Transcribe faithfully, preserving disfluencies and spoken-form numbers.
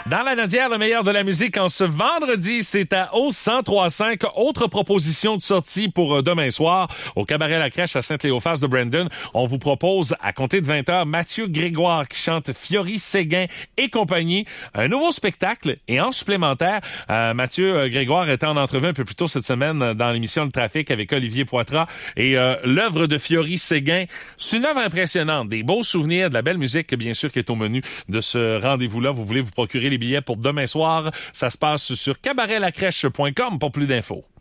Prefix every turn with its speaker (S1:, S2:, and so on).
S1: Dans la Nodière, le meilleur de la musique en ce vendredi, c'est à O cent trois cinq. Autre proposition de sortie pour demain soir au Cabaret La Crèche à Saint-Léophas de Brandon. On vous propose, à compter de vingt heures, Mathieu Grégoire qui chante Fiori Séguin et compagnie. Un nouveau spectacle et en supplémentaire, euh, Mathieu Grégoire était en entrevue un peu plus tôt cette semaine dans l'émission Le Trafic avec Olivier Poitras et euh, l'œuvre de Fiori Séguin, c'est une œuvre impressionnante. Des beaux souvenirs, de la belle musique, bien sûr, qui est au menu de ce rendez-vous-là. Vous voulez vous procurer les billets pour demain soir. Ça se passe sur cabaret la crèche point com pour plus d'infos.